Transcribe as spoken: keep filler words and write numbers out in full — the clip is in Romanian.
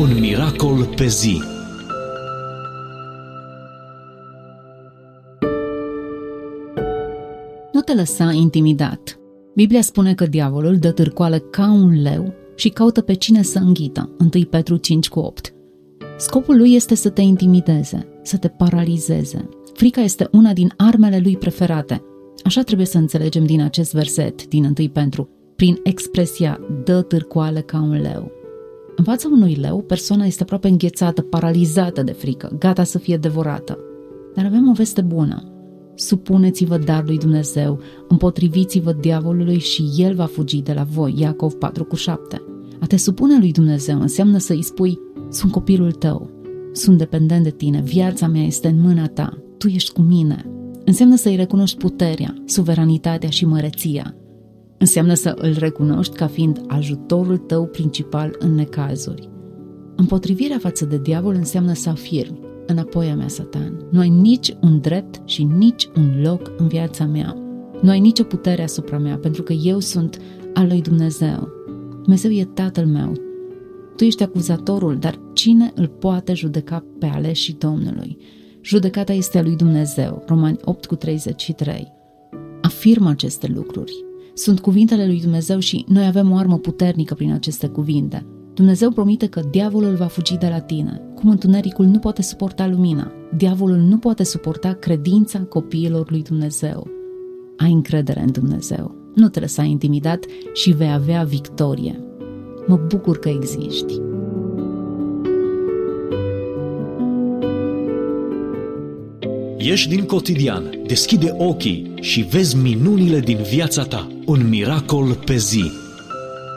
Un miracol pe zi. Nu te lăsa intimidat. Biblia spune că diavolul dă târcoale ca un leu și caută pe cine să înghită. întâi Petru cinci cu opt. Scopul lui este să te intimideze, să te paralizeze. Frica este una din armele lui preferate. Așa trebuie să înțelegem din acest verset, din întâi Petru, prin expresia dă târcoale ca un leu. În fața unui leu, persoana este aproape înghețată, paralizată de frică, gata să fie devorată. Dar avem o veste bună. Supuneți-vă dar lui Dumnezeu, împotriviți-vă diavolului și el va fugi de la voi. Iacov patru cu șapte. A te supune lui Dumnezeu înseamnă să îi spui: sunt copilul tău, sunt dependent de tine, viața mea este în mâna ta, tu ești cu mine. Înseamnă să îi recunoști puterea, suveranitatea și măreția. Înseamnă să îl recunoști ca fiind ajutorul tău principal în necazuri. Împotrivirea față de diavol înseamnă să afirmi: înapoi a mea, Satan, nu ai nici un drept și nici un loc în viața mea. Nu ai nicio putere asupra mea, pentru că eu sunt al lui Dumnezeu. Dumnezeu e Tatăl meu. Tu ești acuzatorul, dar cine îl poate judeca pe aleșii Domnului? Judecata este a lui Dumnezeu. Romani opt cu treizeci și trei. Afirmă aceste lucruri. Sunt cuvintele lui Dumnezeu și noi avem o armă puternică prin aceste cuvinte. Dumnezeu promite că diavolul va fugi de la tine, cum întunericul nu poate suporta lumina. Diavolul nu poate suporta credința copiilor lui Dumnezeu. Ai încredere în Dumnezeu. Nu te lăsa intimidat și vei avea victorie. Mă bucur că existi. Ieși din cotidian, deschide ochii și vezi minunile din viața ta. Un miracol pe zi.